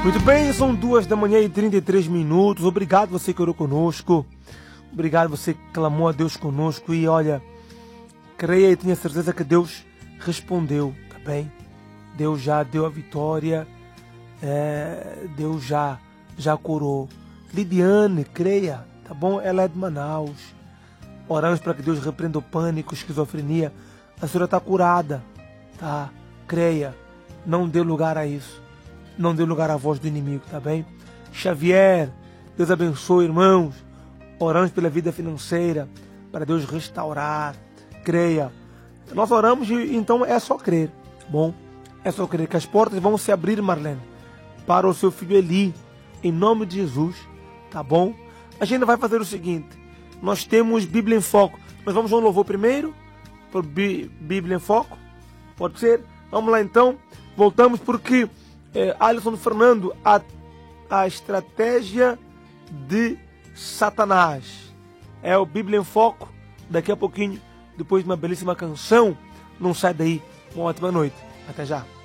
Muito bem, são 2h33. Obrigado você que orou conosco. Obrigado você que clamou a Deus conosco. E olha, creia e tenha certeza que Deus respondeu, tá bem? Deus já deu a vitória. Deus já curou. Lidiane, creia, tá bom? Ela é de Manaus. Oramos para que Deus repreenda o pânico, esquizofrenia. A senhora está curada, tá? Creia, não dê lugar a isso. Não dê lugar à voz do inimigo, tá bem? Xavier, Deus abençoe, irmãos. Oramos pela vida financeira, para Deus restaurar. Creia. Nós oramos e então é só crer, tá bom? É só crer que as portas vão se abrir, Marlene, para o seu filho Eli, em nome de Jesus, tá bom? A gente vai fazer o seguinte, nós temos Bíblia em Foco. Nós vamos a um louvor primeiro, por Bíblia em Foco, pode ser? Vamos lá então, voltamos porque... Alisson Fernando, a estratégia de Satanás. É o Bíblia em Foco. Daqui a pouquinho, depois de uma belíssima canção. Não sai daí. Uma ótima noite. Até já.